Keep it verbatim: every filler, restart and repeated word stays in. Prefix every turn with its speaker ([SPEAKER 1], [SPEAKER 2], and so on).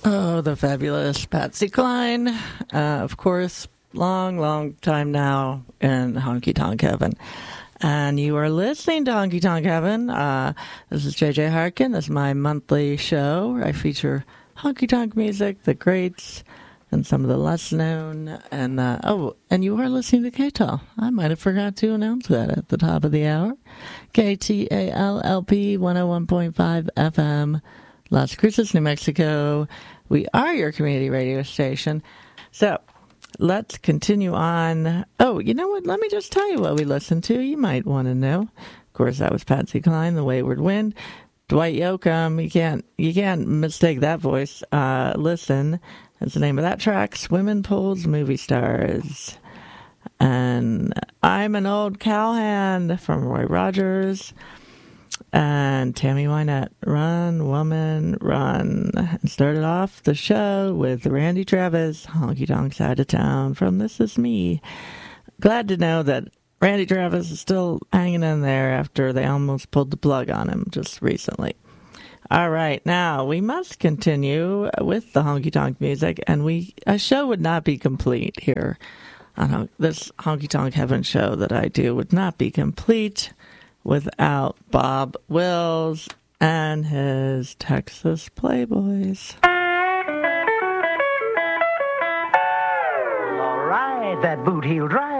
[SPEAKER 1] Oh, the fabulous Patsy Cline. Uh, of course, long, long time now in Honky Tonk Heaven. And you are listening to Honky Tonk Heaven. Uh, this is J J Harkin. This is my monthly show where I feature honky tonk music, the greats, and some of the less known. And uh, oh, and you are listening to K T A L. I might have forgot to announce that at the top of the hour. K T A L L P one oh one point five F M, Las Cruces, New Mexico. We are your community radio station. So let's continue on. Oh, you know what? Let me just tell you what we listened to. You might want to know. Of course, that was Patsy Cline, The Wayward Wind. Dwight Yoakam, you can't you can't mistake that voice. Uh, listen, that's the name of that track. Swimming Pools, Movie Stars. And I'm an Old Cowhand from Roy Rogers. And Tammy Wynette, Run, Woman, Run. And started off the show with Randy Travis, Honky Tonk Side of Town from This Is Me. Glad to know that Randy Travis is still hanging in there after they almost pulled the plug on him just recently. All right, now we must continue with the honky tonk music, and we a show would not be complete here. On this Honky Tonk Heaven show that I do would not be complete without Bob Wills and his Texas Playboys.
[SPEAKER 2] All right, that boot heeled right.